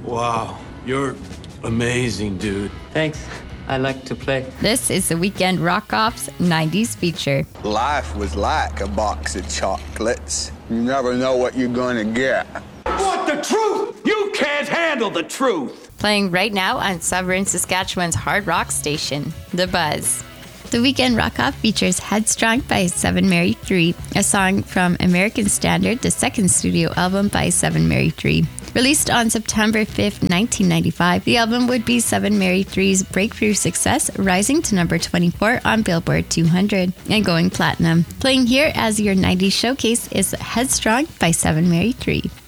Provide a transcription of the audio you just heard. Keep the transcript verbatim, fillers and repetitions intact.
Wow, you're amazing, dude. Thanks. I like to play. This is the Weekend Rock-Off's nineties feature. Life was like a box of chocolates. You never know what you're gonna get. What, the truth? You can't handle the truth. Playing right now on Severn, Saskatchewan's hard rock station, The Buzz. The Weekend Rock-Off features Headstrong by Seven Mary Three, a song from American Standard, the second studio album by Seven Mary Three. Released on September fifth, nineteen ninety-five, the album would be Seven Mary Three's breakthrough success, rising to number twenty-four on Billboard two hundred and going platinum. Playing here as your nineties showcase is Headstrong by Seven Mary Three.